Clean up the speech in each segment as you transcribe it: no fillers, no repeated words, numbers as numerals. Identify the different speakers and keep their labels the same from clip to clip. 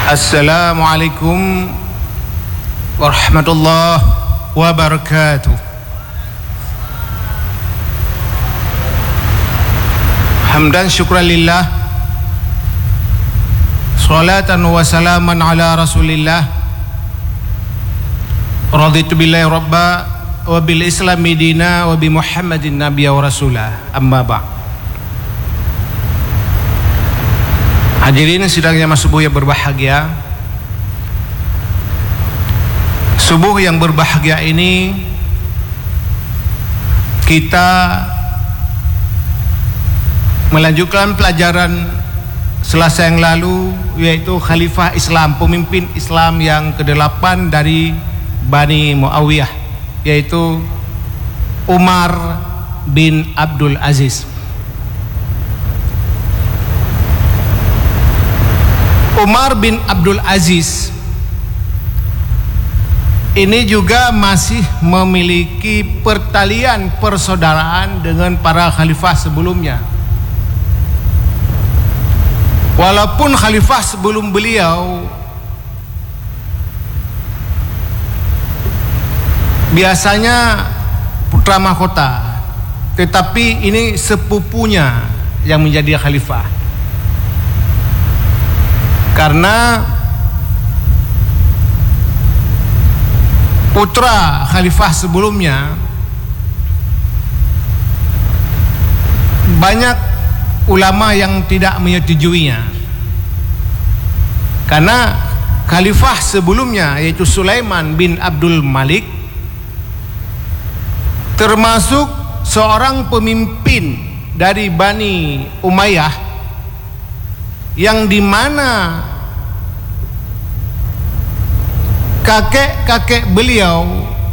Speaker 1: Assalamualaikum warahmatullahi wabarakatuh. Hamdan syukran lillah, salatan wa salaman ala rasulillah. Raditu billahi rabba wa bil islami dina wa bi muhammadin nabiyya wa rasulah. Amma ba'd. Hadirin sidang jamaah subuh yang berbahagia. Subuh yang berbahagia ini kita melanjutkan pelajaran Selasa yang lalu, yaitu Khalifah Islam, pemimpin Islam yang ke-8 dari Bani Muawiyah, yaitu Umar bin Abdul Aziz. Umar bin Abdul Aziz ini juga masih memiliki pertalian persaudaraan dengan para khalifah sebelumnya. Walaupun khalifah sebelum beliau biasanya putra mahkota, tetapi ini sepupunya yang menjadi khalifah. Karena putra khalifah sebelumnya banyak ulama yang tidak menyetujuinya, karena khalifah sebelumnya yaitu Sulaiman bin Abdul Malik termasuk seorang pemimpin dari Bani Umayyah yang dimana kakek-kakek beliau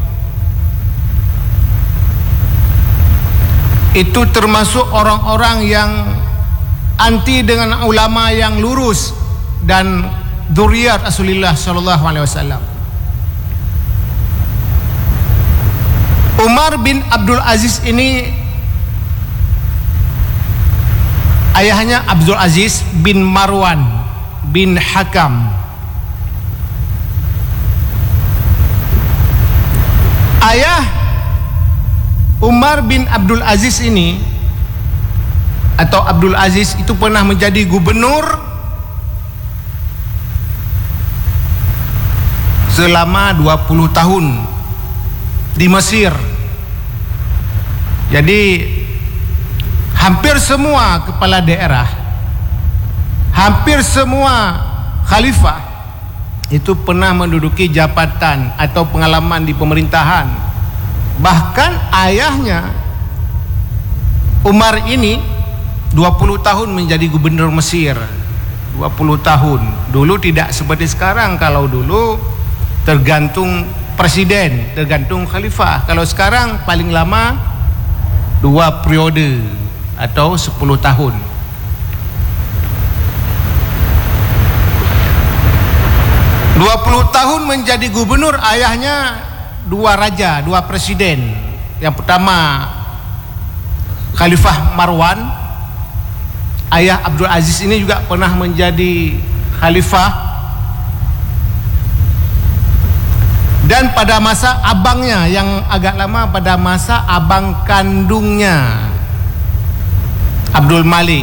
Speaker 1: itu termasuk orang-orang yang anti dengan ulama yang lurus dan dzurriyyat Rasulullah sallallahu alaihi wasallam. Umar bin Abdul Aziz ini ayahnya Abdul Aziz bin Marwan bin Hakam. Ayah Umar bin Abdul Aziz ini atau Abdul Aziz itu pernah menjadi gubernur selama 20 tahun di Mesir. Jadi hampir semua kepala daerah, hampir semua khalifah itu pernah menduduki jabatan atau pengalaman di pemerintahan. Bahkan ayahnya Umar ini 20 tahun menjadi gubernur Mesir. 20 tahun. Dulu tidak seperti sekarang. Kalau dulu tergantung presiden, tergantung khalifah. Kalau sekarang paling lama 2 periode atau 10 tahun. Tahun menjadi gubernur, ayahnya 2 raja, 2 presiden. Yang pertama Khalifah Marwan. Ayah Abdul Aziz ini juga pernah menjadi khalifah. Dan pada masa abangnya yang agak lama, pada masa abang kandungnya Abdul Malik.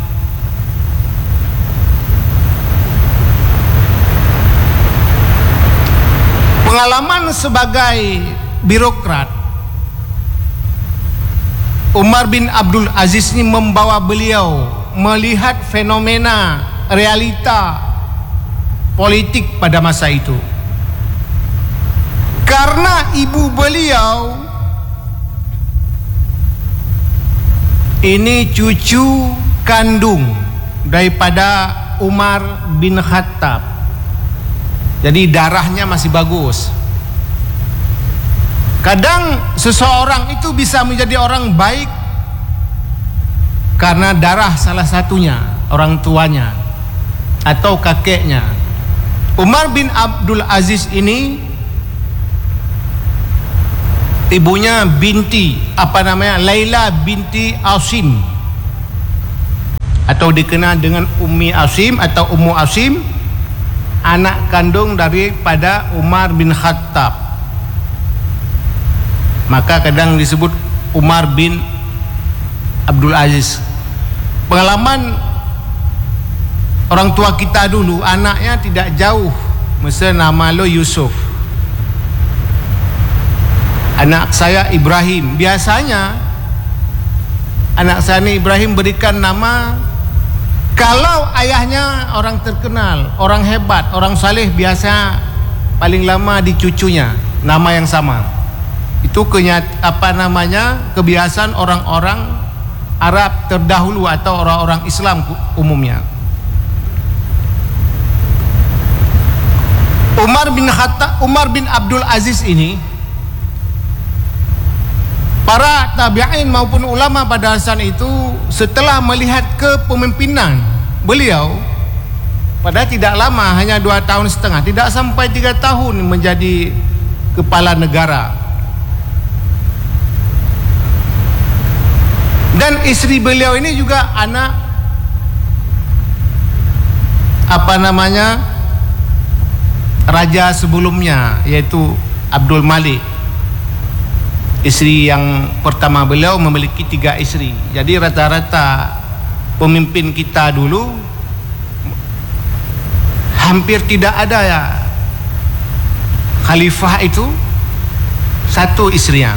Speaker 1: Pengalaman sebagai birokrat Umar bin Abdul Aziz ini membawa beliau melihat fenomena realita politik pada masa itu. Karena ibu beliau ini cucu kandung daripada Umar bin Khattab. Jadi darahnya masih bagus. Kadang seseorang itu bisa menjadi orang baik karena darah salah satunya, orang tuanya atau kakeknya. Umar bin Abdul Aziz ini ibunya binti Laila binti Asim, atau dikenal dengan Ummi Asim atau Ummu Asim. anak kandung daripada Umar bin Khattab. Maka kadang disebut Umar bin Abdul Aziz. Pengalaman orang tua kita dulu, anaknya tidak jauh, misalnya nama lo Yusuf, anak saya Ibrahim. Biasanya anak saya ini Ibrahim berikan nama, kalau ayahnya orang terkenal, orang hebat, orang saleh, biasa paling lama di cucunya nama yang sama. Itu kebiasaan orang-orang Arab terdahulu atau orang-orang Islam umumnya. Umar bin Abdul Aziz ini, para tabi'in maupun ulama pada saat itu setelah melihat kepemimpinan beliau, pada tidak lama, hanya 2 tahun setengah, tidak sampai 3 tahun menjadi kepala negara. Dan istri beliau ini juga anak raja sebelumnya, yaitu Abdul Malik. Istri yang pertama beliau memiliki 3 istri. Jadi rata-rata pemimpin kita dulu hampir tidak ada ya khalifah itu 1 istrinya.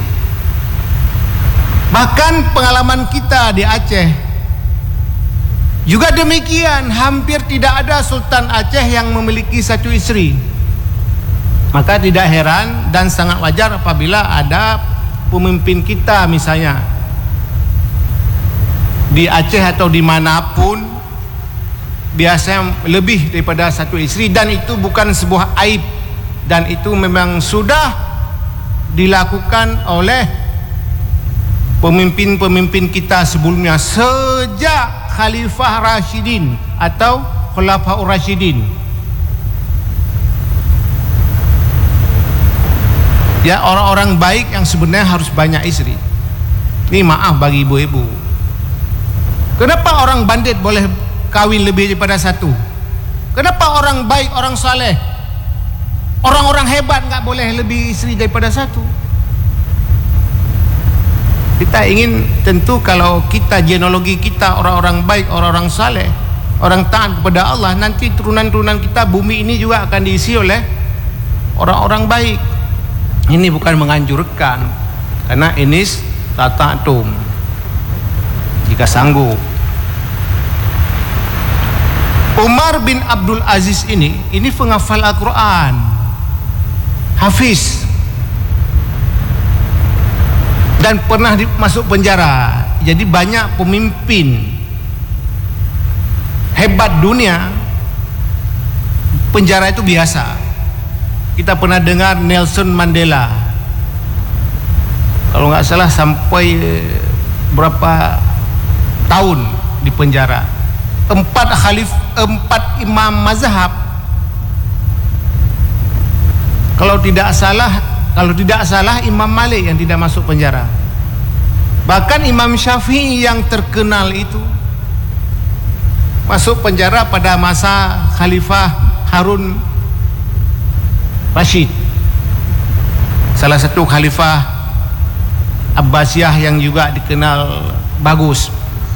Speaker 1: Bahkan pengalaman kita di Aceh juga demikian, hampir tidak ada Sultan Aceh yang memiliki 1 istri. Maka tidak heran dan sangat wajar apabila ada pemimpin kita misalnya di Aceh atau dimanapun biasanya lebih daripada 1 istri, dan itu bukan sebuah aib, dan itu memang sudah dilakukan oleh pemimpin-pemimpin kita sebelumnya sejak Khalifah Rashidin atau Khulafaur Rashidin. Ya, orang-orang baik yang sebenarnya harus banyak istri. Ini maaf bagi ibu-ibu. Kenapa orang bandit boleh kawin lebih daripada 1? Kenapa orang baik, orang saleh, orang-orang hebat nggak boleh lebih istri daripada 1? Kita ingin tentu kalau kita genealogi kita orang-orang baik, orang-orang saleh, orang taat kepada Allah, nanti turunan-turunan kita bumi ini juga akan diisi oleh orang-orang baik. Ini bukan menganjurkan, karena ini tata'tum jika sanggup. Umar bin Abdul Aziz ini penghafal Al-Quran, hafiz, dan pernah masuk penjara. Jadi banyak pemimpin hebat dunia penjara itu biasa. Kita pernah dengar Nelson Mandela, kalau nggak salah sampai berapa tahun di penjara. 4 imam mazhab, kalau tidak salah Imam Malik yang tidak masuk penjara. Bahkan Imam Syafi'i yang terkenal itu masuk penjara pada masa Khalifah Harun Rashid, salah satu Khalifah Abbasiyah yang juga dikenal bagus.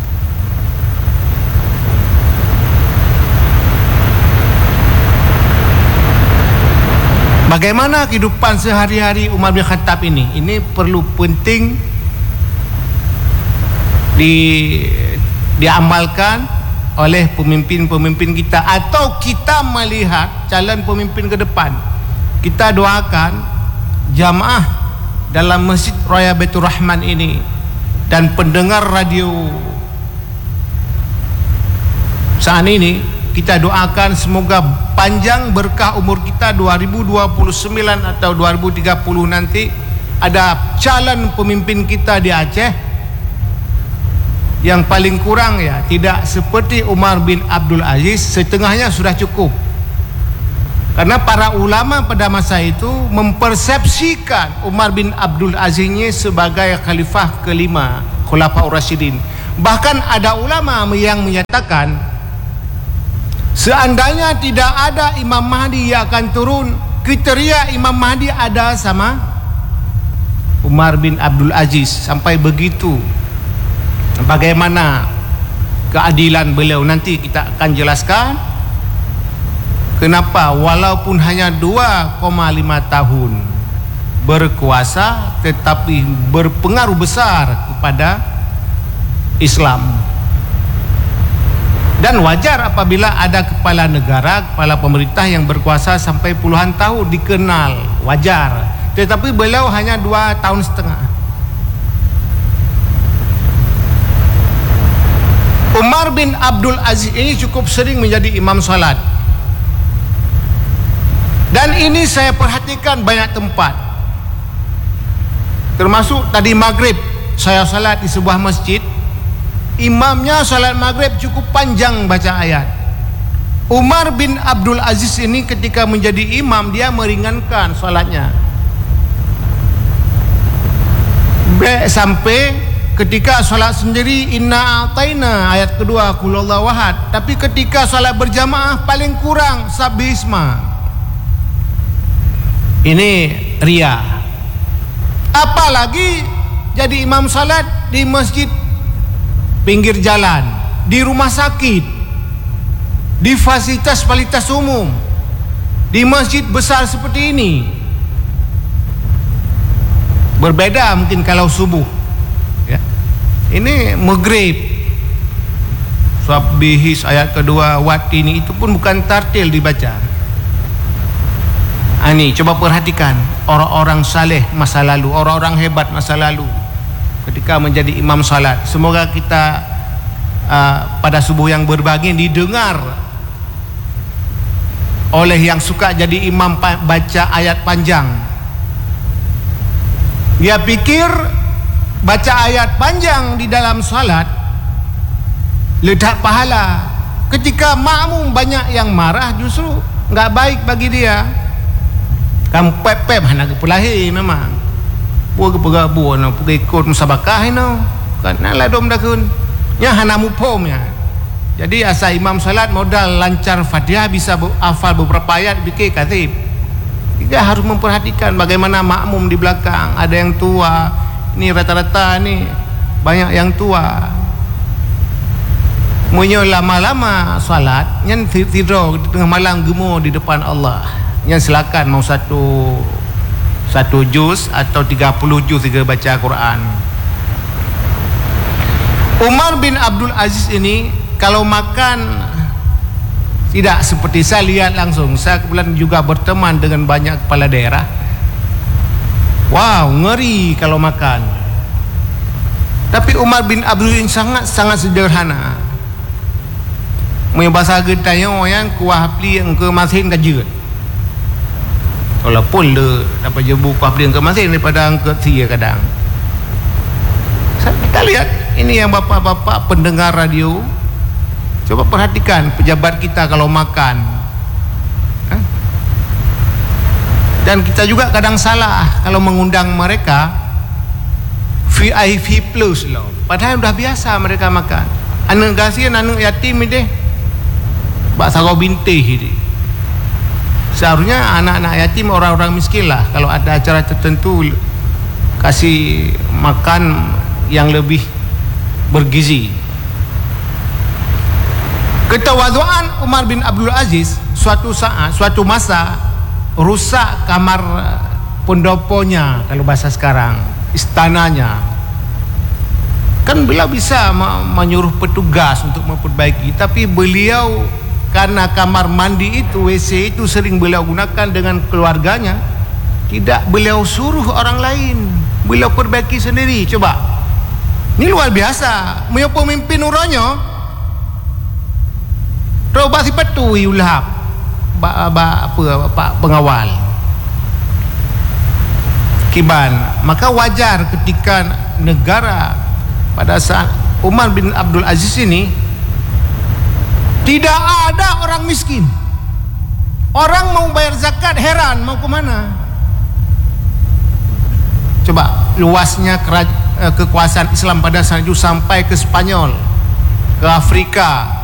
Speaker 1: Bagaimana kehidupan sehari-hari Umar bin Khattab ini? Ini perlu penting diamalkan oleh pemimpin-pemimpin kita, atau kita melihat calon pemimpin ke depan. Kita doakan jamaah dalam Masjid Raya Baitur Rahman ini dan pendengar radio saat ini, kita doakan semoga panjang berkah umur kita 2029 atau 2030 nanti ada calon pemimpin kita di Aceh yang paling kurang ya tidak seperti Umar bin Abdul Aziz, setengahnya sudah cukup. Karena para ulama pada masa itu mempersepsikan Umar bin Abdul Aziz ini sebagai khalifah kelima Khulafaur Rasyidin. Bahkan ada ulama yang menyatakan Seandainya tidak ada Imam Mahdi yang akan turun, kriteria Imam Mahdi ada sama Umar bin Abdul Aziz. Sampai begitu bagaimana keadilan beliau, nanti kita akan jelaskan kenapa walaupun hanya 2,5 tahun berkuasa tetapi berpengaruh besar kepada Islam. Dan wajar apabila ada kepala negara, kepala pemerintah yang berkuasa sampai puluhan tahun, dikenal, wajar. Tetapi beliau hanya 2 tahun setengah. Umar bin Abdul Aziz ini cukup sering menjadi imam salat. Dan ini saya perhatikan banyak tempat. Termasuk tadi maghrib, saya salat di sebuah masjid. Imamnya salat maghrib cukup panjang baca ayat. Umar bin Abdul Aziz ini ketika menjadi imam, dia meringankan salatnya. Sampai ketika salat sendiri, inna a'taina ayat kedua qul huwallahu ahad. Tapi ketika salat berjamaah paling kurang sabbihisma. Ini ria. Apalagi jadi imam salat di masjid pinggir jalan, di rumah sakit, di fasilitas-fasilitas umum, di masjid besar seperti ini. Berbeda mungkin kalau subuh ya. Ini maghrib, Sabbihis ayat kedua, Watini, itu pun bukan tartil dibaca. Ini coba perhatikan orang-orang saleh masa lalu, orang-orang hebat masa lalu ketika menjadi imam salat. Semoga kita pada subuh yang berbagi didengar oleh yang suka jadi imam baca ayat panjang. Dia pikir baca ayat panjang di dalam salat letak pahala. Ketika makmum banyak yang marah, justru enggak baik bagi dia. Kamu pep-pep nak kepulahi memang. Buat kepegabu no, pergi ikut musabakah no. Kan lah dom dakun. Nya hana mupom ya. Jadi asa imam salat modal lancar Fatihah bisa hafal beberapa ayat bikin khatib. Kita harus memperhatikan bagaimana makmum di belakang, ada yang tua. Ini rata-rata ni banyak yang tua. Munyo lama-lama salat, nyan tidur di tengah malam gemuk di depan Allah. Yang silakan mau satu juz atau 30 juz juga baca Quran. Umar bin Abdul Aziz ini kalau makan tidak seperti saya lihat langsung. Saya kebetulan juga berteman dengan banyak kepala daerah. Wow, ngeri kalau makan. Tapi Umar bin Abdul ini sangat sederhana. Punya bahasa getanya yang kuah pli yang ke masin kajut. Walaupun le dapat jebu kuah pli yang ke masin daripada angkat sia kadang. Kita lihat ini yang bapak-bapak pendengar radio, coba perhatikan pejabat kita kalau makan. Dan kita juga kadang salah kalau mengundang mereka VIP plus loh. Padahal sudah biasa mereka makan. Anak kasihan, anak yatim ini baksa kau bintih ini. Seharusnya anak-anak yatim, orang-orang miskin lah, kalau ada acara tertentu kasih makan yang lebih bergizi. Ketawaduan Umar bin Abdul Aziz suatu saat, suatu masa rusak kamar pendoponya, kalau bahasa sekarang istananya. Kan beliau bisa menyuruh petugas untuk memperbaiki, tapi beliau karena kamar mandi itu, WC itu sering beliau gunakan dengan keluarganya, tidak beliau suruh orang lain, beliau perbaiki sendiri. Coba, ini luar biasa. Punya pemimpin uranyo coba sifat tu ulhab pak pengawal kiban. Maka wajar ketika negara pada saat Umar bin Abdul Aziz ini tidak ada orang miskin. Orang mau bayar zakat heran mau kemana. Coba luasnya kekuasaan Islam pada saat itu sampai ke Spanyol, ke Afrika,